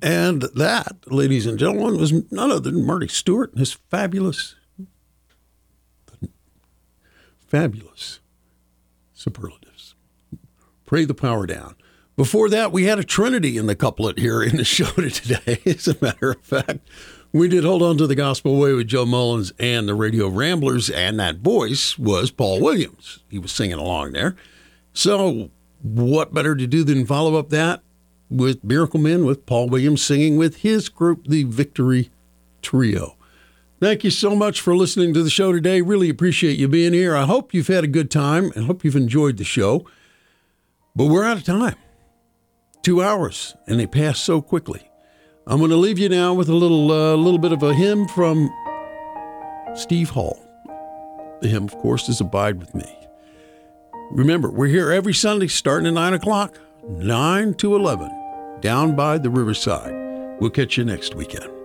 And that, ladies and gentlemen, was none other than Marty Stewart and his fabulous superlatives. Pray the power down. Before that, we had a trinity in the couplet here in the show today. As a matter of fact, we did Hold On to the Gospel Way with Joe Mullins and the Radio Ramblers, and that voice was Paul Williams. He was singing along there. So what better to do than follow up that with Miracle Men, with Paul Williams singing with his group, the Victory Trio. Thank you so much for listening to the show today. Really appreciate you being here. I hope you've had a good time and hope you've enjoyed the show. But we're out of time. 2 hours, and they pass so quickly. I'm going to leave you now with a little bit of a hymn from Steve Hall. The hymn, of course, is Abide With Me. Remember, we're here every Sunday starting at 9 o'clock, 9 to 11, down by the riverside. We'll catch you next weekend.